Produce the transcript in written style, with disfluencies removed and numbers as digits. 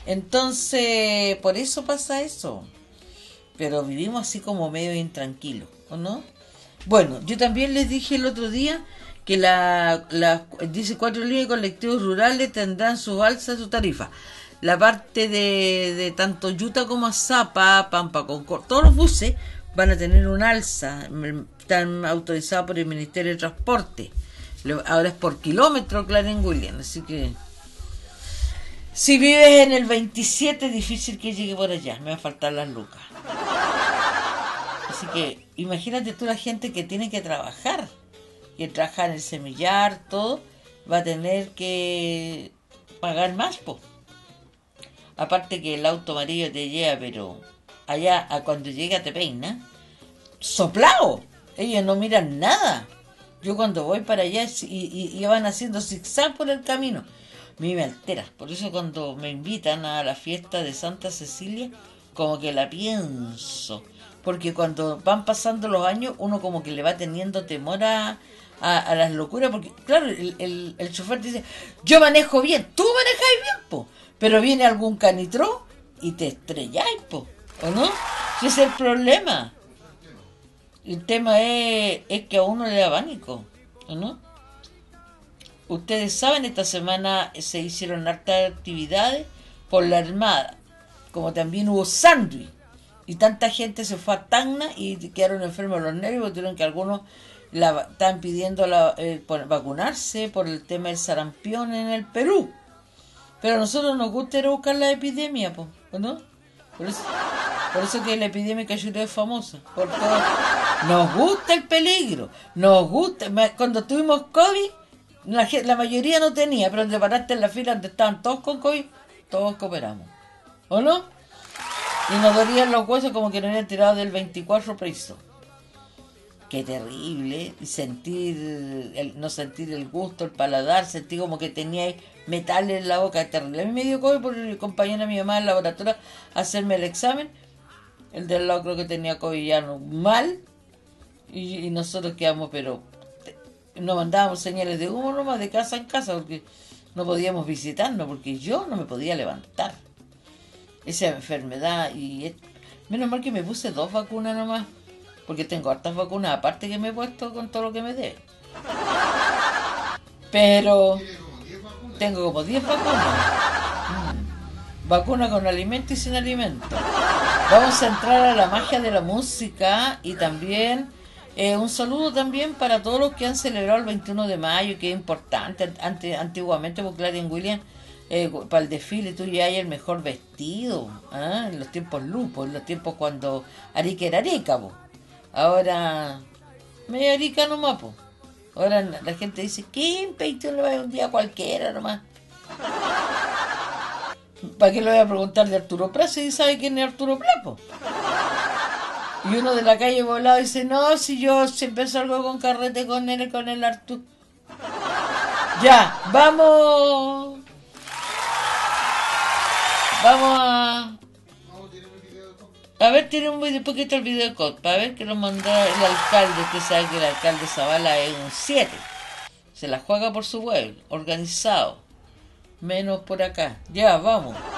Entonces, por eso pasa eso. Pero vivimos así como medio intranquilos, ¿o no? Bueno, yo también les dije el otro día que dice 4 líneas de colectivos rurales tendrán su alza, su tarifa. La parte de tanto Yuta como Azapa, Pampa, Concord, todos los buses van a tener un alza. Están autorizados por el Ministerio de Transporte. Ahora es por kilómetro, Clarence Williams. Así que si vives en el 27 es difícil que llegue por allá. Me va a faltar las lucas. Así que imagínate tú la gente que tiene que trabajar en el semillar, todo, va a tener que pagar más, po. Aparte que el auto amarillo te lleva, pero allá a cuando llega te peina, soplado. Ellos no miran nada. Yo cuando voy para allá y van haciendo zigzag por el camino, a mí me altera. Por eso cuando me invitan a la fiesta de Santa Cecilia, como que la pienso. Porque cuando van pasando los años, uno como que le va teniendo temor a las locuras. Porque, claro, el chofer dice, yo manejo bien, tú manejáis bien, po. Pero viene algún canitró y te estrelláis, po. ¿O no? Ese es el problema. El tema es que a uno le da pánico, ¿o no? Ustedes saben, esta semana se hicieron hartas actividades por la Armada. Como también hubo sándwich. Y tanta gente se fue a Tacna y quedaron enfermos los nervios, porque tuvieron que algunos están pidiendo vacunarse por el tema del sarampión en el Perú. Pero a nosotros nos gusta ir a buscar la epidemia, ¿no? Por eso que la epidemia cayuré es famosa. Por todo. Nos gusta el peligro. Nos gusta. Cuando tuvimos COVID, la mayoría no tenía, pero donde paraste en la fila donde estaban todos con COVID, todos cooperamos. ¿O no? Y nos dolían los huesos como que nos habían tirado del 24 preso. Qué terrible. Y no sentir el gusto, el paladar, sentir como que tenía metal en la boca. Es terrible. A mí me dio COVID por el compañero de mi mamá en el laboratorio a hacerme el examen. El del lado creo que tenía COVID ya mal. Y nosotros quedamos, pero nos mandábamos señales de humo nomás de casa en casa porque no podíamos visitarnos, porque yo no me podía levantar. Esa enfermedad, menos mal que me puse 2 vacunas nomás, porque tengo hartas vacunas, aparte que me he puesto con todo lo que me dé. Pero tengo como 10 vacunas. Vacuna con alimento y sin alimento. Vamos a entrar a la magia de la música y también un saludo también para todos los que han celebrado el 21 de mayo, que es importante. Antiguamente, por Clarence Williams, para el desfile tú ya hay el mejor vestido, en los tiempos lupos, en los tiempos cuando Arica era Arica, po. Ahora medio Arica nomás, po. Ahora la gente dice, ¿qué? 21 le va un día cualquiera nomás. ¿Para qué le voy a preguntar de Arturo Prat si sabe quién es Arturo Prat, po? Y uno de la calle volado dice, no, si yo siempre salgo con carrete con el Arturo. Ya, vamos a ver, tiene un poquito el video de COD, para ver que lo mandó el alcalde. Usted sabe que el alcalde Zavala es un 7. Se la juega por su web, organizado. Menos por acá. Ya, vamos.